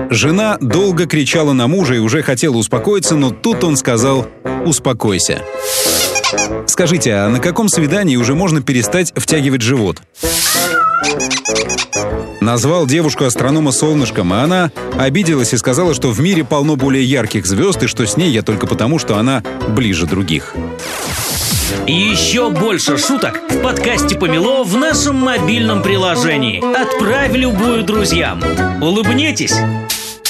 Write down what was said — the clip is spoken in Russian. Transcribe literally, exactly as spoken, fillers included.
Жена долго кричала на мужа и уже хотела успокоиться, но тут он сказал: «Успокойся». Скажите, а на каком свидании уже можно перестать втягивать живот? Назвал девушку астронома солнышком, а она обиделась и сказала, что в мире полно более ярких звезд, и что с ней я только потому, что она ближе других. И еще больше шуток в подкасте «Помело» в нашем мобильном приложении. Отправь любую друзьям. Улыбнитесь!